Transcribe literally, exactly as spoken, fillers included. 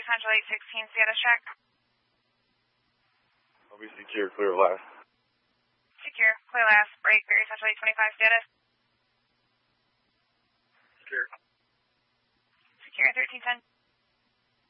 Berry Central eight sixteen, status check. I'll be secure, clear last. Secure, clear last, break, Berry Central eight twenty-five, status. Secure. Secure, thirteen ten.